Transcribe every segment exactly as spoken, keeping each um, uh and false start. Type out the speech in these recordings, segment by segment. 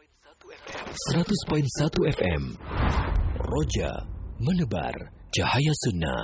seratus koma satu F M Roja menebar cahaya sunnah.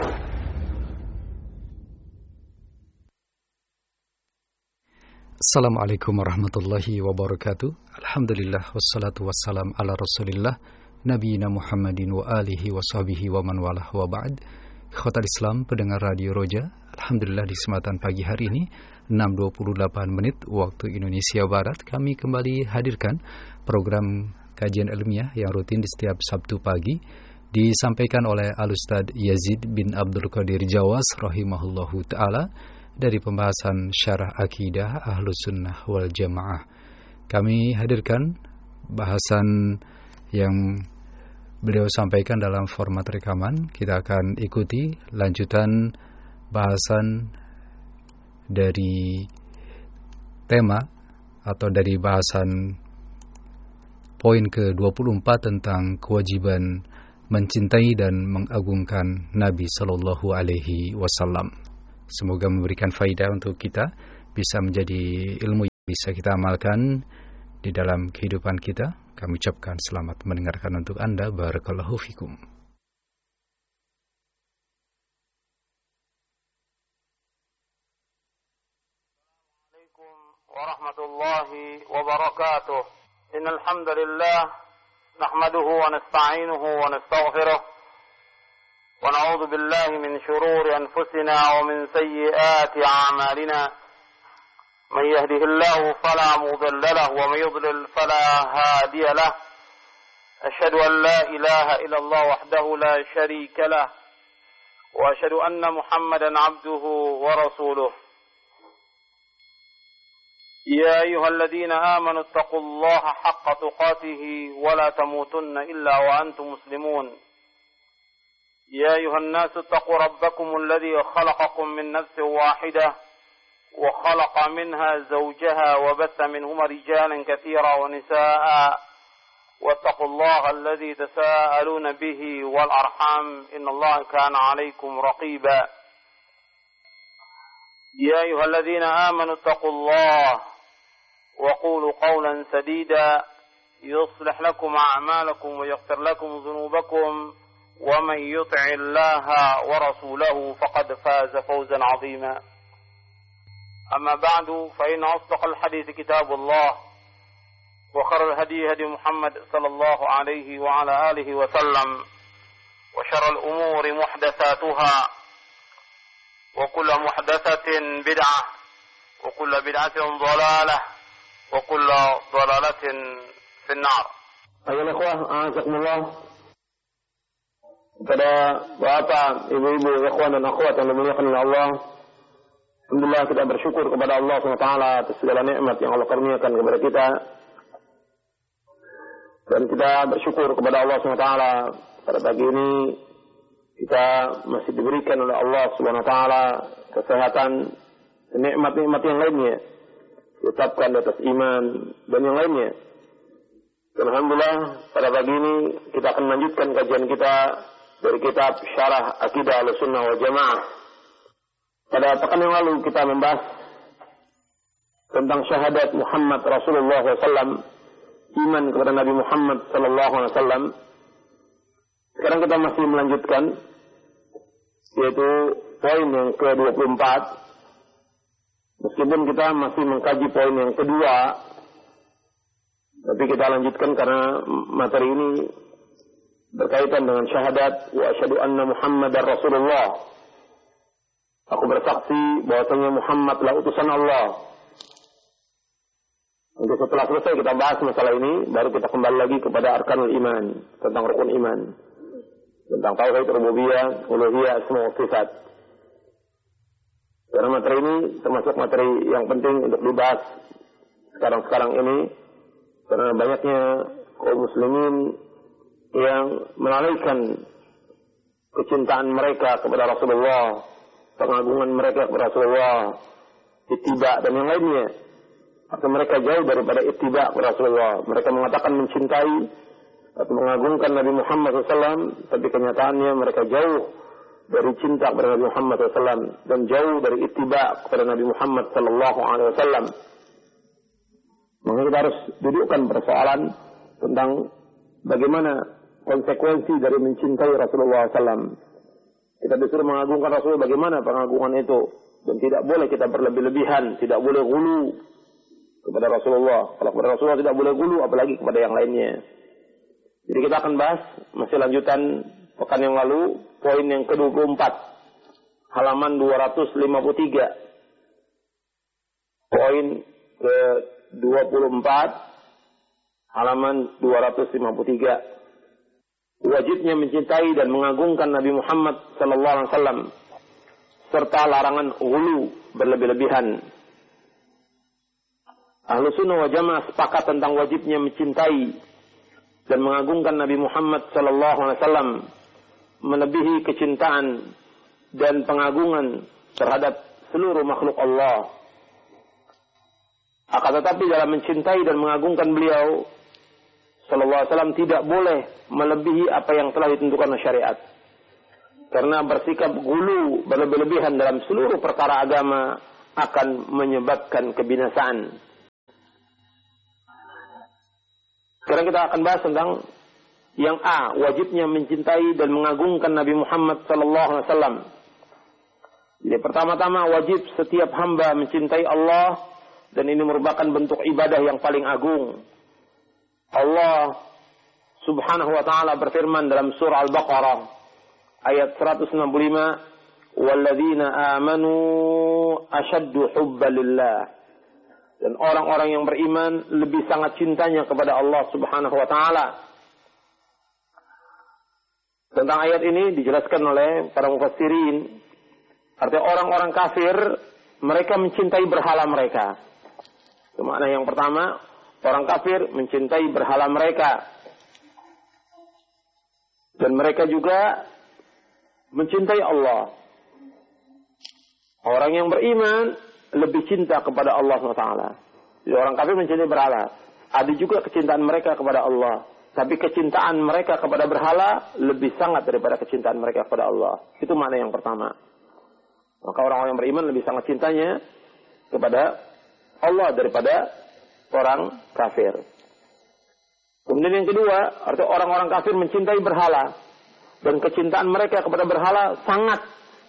Assalamualaikum warahmatullahi wabarakatuh. Alhamdulillah wassalatu wassalam ala Rasulillah nabiyina Muhammadin wa alihi wa sahbihi wa man walah wa ba'd. Ikhwatal Islam, pendengar Radio Roja, alhamdulillah di kesempatan pagi hari ini enam dua puluh delapan menit waktu Indonesia Barat, kami kembali hadirkan program kajian ilmiah yang rutin di setiap Sabtu pagi, disampaikan oleh Al-Ustadz Yazid bin Abdul Qadir Jawas rahimahullahu ta'ala dari pembahasan syarah akidah Ahlus Sunnah wal Jamaah. Kami hadirkan bahasan yang beliau sampaikan dalam format rekaman. Kita akan ikuti lanjutan bahasan dari tema atau dari bahasan poin ke dua puluh empat tentang kewajiban mencintai dan mengagungkan Nabi Sallallahu Alaihi Wasallam. Semoga memberikan faidah untuk kita, bisa menjadi ilmu yang bisa kita amalkan di dalam kehidupan kita. Kami ucapkan selamat mendengarkan untuk Anda. Barakallahu fikum. Assalamualaikum warahmatullahi wabarakatuh. Innal hamdalillah nahmaduhu wa nasta'inuhu wa nastaghfiruh. ونعوذ بالله من شرور أنفسنا ومن سيئات أعمالنا من يهده الله فلا مضل له ومن يضلل فلا هادي له أشهد أن لا إله إلا الله وحده لا شريك له وأشهد أن محمدا عبده ورسوله يا أيها الذين آمنوا اتقوا الله حق تقاته ولا تموتن إلا وأنتم مسلمون يا أيها الناس اتقوا ربكم الذي خلقكم من نفس واحدة وخلق منها زوجها وبث منهما رجالا كثيرا ونساء واتقوا الله الذي تساءلون به والأرحام إن الله كان عليكم رقيبا يا أيها الذين آمنوا اتقوا الله وقولوا قولا سديدا يصلح لكم أعمالكم ويغفر لكم ذنوبكم ومن يطع الله ورسوله فقد فاز فوزا عظيما أما بعد فإن أصدق الحديث كتاب الله وخير الهدي هدي محمد صلى الله عليه وعلى آله وسلم وشر الأمور محدثاتها وكل محدثة بدعة وكل بدعة ضلالة وكل ضلالة في النار. أيها الأخوة أعزكم الله. Kepada bapak, ibu-ibu, ikhwan dan akhwat yang dimuliakan oleh Allah, alhamdulillah kita bersyukur kepada Allah subhanahu wa taala atas segala nikmat yang Allah karuniakan kepada kita. Dan kita bersyukur kepada Allah subhanahu wa taala pada pagi ini kita masih diberikan oleh Allah subhanahu wa taala kesehatan dan nikmat-nikmat yang lainnya, ditetapkan di atas iman dan yang lainnya. Dan alhamdulillah pada pagi ini kita akan melanjutkan kajian kita dari kitab Syarah Akidah Ahlussunnah wal Jamaah. Pada pekan yang lalu kita membahas tentang syahadat Muhammad Rasulullah shallallahu alaihi wasallam, iman kepada Nabi Muhammad sallallahu alaihi wasallam. Sekarang kita masih melanjutkan, yaitu poin yang ke dua puluh empat. Meskipun kita masih mengkaji poin yang kedua, tapi kita lanjutkan karena materi ini berkaitan dengan syahadat wa asyhadu anna Muhammadar Rasulullah. Aku bersaksi bahwasanya Muhammad adalah utusan Allah. Untuk setelah selesai kita bahas masalah ini, baru kita kembali lagi kepada arkanul iman, tentang rukun iman, tentang tauhid rububiyah, uluhiyah, asma wa sifat. Karena materi ini termasuk materi yang penting untuk dibahas sekarang-sekarang ini, karena banyaknya kaum muslimin yang melalaikan kecintaan mereka kepada Rasulullah, pengagungan mereka kepada Rasulullah, ittiba dan yang lainnya. Atau mereka jauh daripada ittiba kepada Rasulullah. Mereka mengatakan mencintai atau mengagungkan Nabi Muhammad shallallahu alaihi wasallam, tapi kenyataannya mereka jauh dari cinta kepada Nabi Muhammad shallallahu alaihi wasallam dan jauh dari ittiba kepada Nabi Muhammad sallallahu alaihi wasallam. Maka kita harus dudukkan persoalan tentang bagaimana konsekuensi dari mencintai Rasulullah shallallahu alaihi wasallam. Kita disuruh mengagungkan Rasul, bagaimana pengagungan itu? Dan tidak boleh kita berlebih-lebihan, tidak boleh gulu kepada Rasulullah. Kalau kepada Rasulullah tidak boleh gulu, apalagi kepada yang lainnya. Jadi kita akan bahas masih lanjutan pekan yang lalu, poin yang ke dua puluh empat, halaman dua ratus lima puluh tiga. Poin ke dua puluh empat, halaman dua ratus lima puluh tiga. Wajibnya mencintai dan mengagungkan Nabi Muhammad sallallahu alaihi wasallam serta larangan ghulu, berlebih-lebihan. Ahlu sunnah wal jamaah sepakat tentang wajibnya mencintai dan mengagungkan Nabi Muhammad sallallahu alaihi wasallam melebihi kecintaan dan pengagungan terhadap seluruh makhluk Allah. Akan tetapi dalam mencintai dan mengagungkan beliau sallallahu alaihi wasallam tidak boleh melebihi apa yang telah ditentukan oleh syariat. Karena bersikap gulu, berlebih-lebihan dalam seluruh perkara agama akan menyebabkan kebinasaan. Sekarang kita akan bahas tentang yang A, wajibnya mencintai dan mengagungkan Nabi Muhammad sallallahu alaihi wasallam. Jadi pertama-tama wajib setiap hamba mencintai Allah, dan ini merupakan bentuk ibadah yang paling agung. Allah Subhanahu wa taala berfirman dalam surah Al-Baqarah ayat seratus enam puluh lima, "Walladzina amanu ashaddu hubban lillah." Dan orang-orang yang beriman lebih sangat cintanya kepada Allah Subhanahu wa taala. Tentang ayat ini dijelaskan oleh para mufassirin, artinya orang-orang kafir mereka mencintai berhala mereka. Itu makna yang pertama, orang kafir mencintai berhala mereka. Dan mereka juga mencintai Allah. Orang yang beriman lebih cinta kepada Allah subhanahu wa taala. Jadi orang kafir mencintai berhala. Ada juga kecintaan mereka kepada Allah. Tapi kecintaan mereka kepada berhala lebih sangat daripada kecintaan mereka kepada Allah. Itu makna yang pertama. Maka orang-orang yang beriman lebih sangat cintanya kepada Allah daripada orang kafir. Kemudian yang kedua, artinya orang-orang kafir mencintai berhala. Dan kecintaan mereka kepada berhala sangat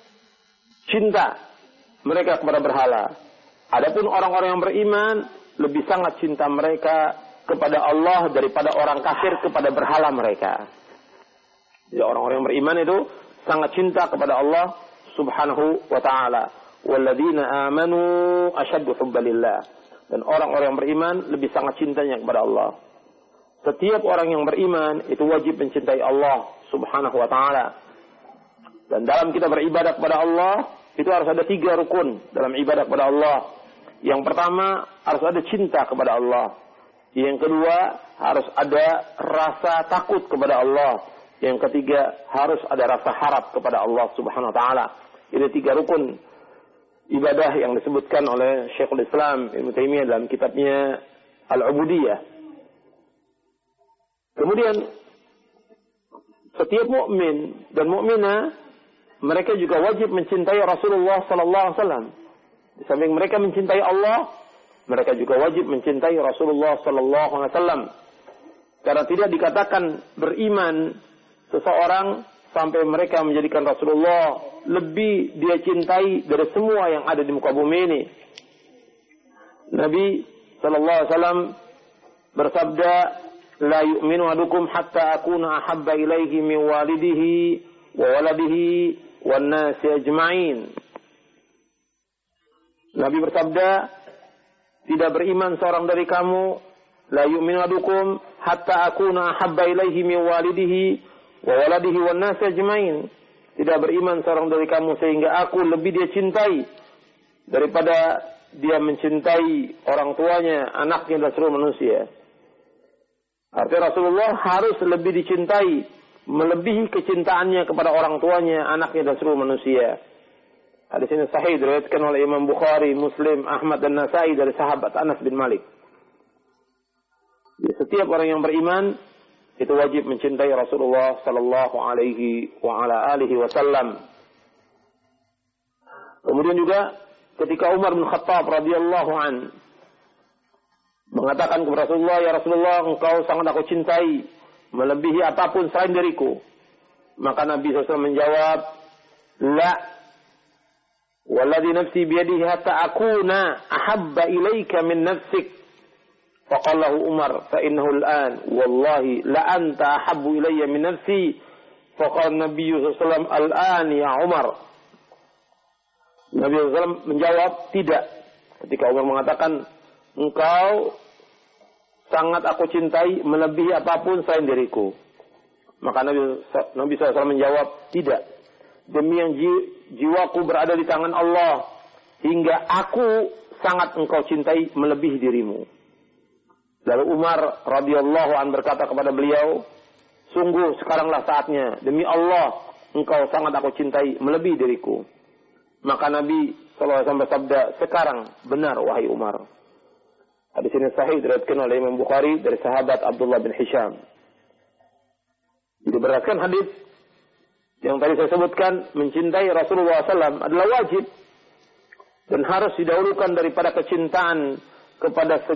cinta mereka kepada berhala. Adapun orang-orang yang beriman lebih sangat cinta mereka kepada Allah daripada orang kafir kepada berhala mereka. Jadi orang-orang yang beriman itu sangat cinta kepada Allah Subhanahu wa ta'ala. Walladzina amanu ashaddu hubban lillah. Dan orang-orang yang beriman lebih sangat cintanya kepada Allah. Setiap orang yang beriman itu wajib mencintai Allah Subhanahu wa ta'ala. Dan dalam kita beribadah kepada Allah, itu harus ada tiga rukun dalam ibadah kepada Allah. Yang pertama, harus ada cinta kepada Allah. Yang kedua, harus ada rasa takut kepada Allah. Yang ketiga, harus ada rasa harap kepada Allah Subhanahu wa ta'ala. Ini tiga rukun ibadah yang disebutkan oleh Syekhul Islam Ibnu Taimiyah dalam kitabnya Al-Ubudiyah. Kemudian setiap mukmin dan mukminah mereka juga wajib mencintai Rasulullah sallallahu alaihi wasallam. Di samping mereka mencintai Allah, mereka juga wajib mencintai Rasulullah sallallahu alaihi wasallam. Karena tidak dikatakan beriman seseorang sampai mereka menjadikan Rasulullah lebih dia cintai dari semua yang ada di muka bumi ini. Nabi sallallahu alaihi wasallam bersabda, "La yu'minu ahadukum hatta akuna ahabba ilaihi min walidihi wa waladihi wan nasi ajma'in." Nabi bersabda, tidak beriman seorang dari kamu, la yu'minu ahadukum hatta akuna ahabba ilaihi min walidihi wa waladihi wan nasi ajma'in. Tidak beriman seorang dari kamu sehingga aku lebih dia cintai daripada dia mencintai orang tuanya, anaknya dan seluruh manusia. Artinya Rasulullah harus lebih dicintai, melebihi kecintaannya kepada orang tuanya, anaknya dan seluruh manusia. Hadis ini sahih diriwayatkan oleh Imam Bukhari, Muslim, Ahmad dan Nasai dari sahabat Anas bin Malik. Jadi, setiap orang yang beriman itu wajib mencintai Rasulullah sallallahu alaihi wa ala alihi wasallam. Kemudian juga ketika Umar bin Khattab radhiyallahu an mengatakan kepada Rasulullah, "Ya Rasulullah, engkau sangat aku cintai, melebihi apapun selain diriku." Maka Nabi shallallahu alaihi wasallam menjawab, "La, walladhi nafsi biyadihi hatta akuna ahabba ilaika min nafsik." Faqalahu Umar, "Fa innahu al-an, wallahi la anta ahabbu ilayya min nafsi." Faqala Nabi shallallahu alaihi wasallam, "Al-an ya Umar." Nabi shallallahu alaihi wasallam menjawab, "Tidak." Ketika Umar mengatakan, "Engkau sangat aku cintai melebihi apapun selain diriku." Maka Nabi, Nabi shallallahu alaihi wasallam menjawab, "Tidak. Demi yang ji, jiwaku berada di tangan Allah, hingga aku sangat engkau cintai melebihi dirimu." Lalu Umar radhiyallahu an berkata kepada beliau, "Sungguh sekaranglah saatnya. Demi Allah, engkau sangat aku cintai melebihi diriku." Maka Nabi shallallahu alaihi wasallam bersabda, "Sekarang benar wahai Umar." Hadis ini sahih diriwayatkan oleh Imam Bukhari dari sahabat Abdullah bin Hisham. Jadi berdasarkan hadis yang tadi saya sebutkan, mencintai Rasulullah shallallahu alaihi wasallam adalah wajib dan harus didahulukan daripada kecintaan kepada